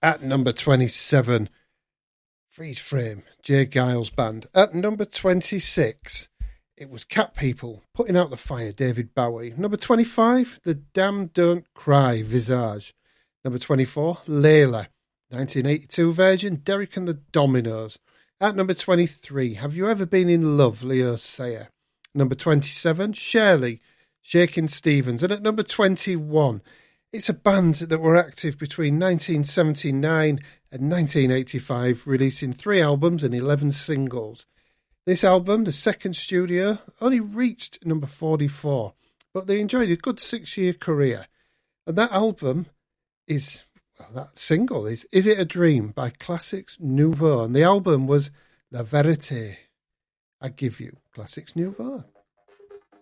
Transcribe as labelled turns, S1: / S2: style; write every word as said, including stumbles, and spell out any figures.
S1: At number twenty-seven, Freeze Frame, Jay Giles Band. At number twenty-six, it was Cat People, Putting Out the Fire, David Bowie. Number twenty-five, The Damned Don't Cry, Visage. Number twenty-four, Layla, nineteen eighty-two version, Derek and the Dominos. At number twenty-three, Have You Ever Been in Love, Leo Sayer. Number twenty-seven, Shirley, Shakin' Stevens. And at number twenty-one, it's a band that were active between nineteen seventy-nine and nineteen eighty-five, releasing three albums and eleven singles. This album, the second studio, only reached number forty-four, but they enjoyed a good six-year career. And that album is, well, that single is Is It a Dream by Classics Nouveau. And the album was La Vérité. I give you Classics Nouveau.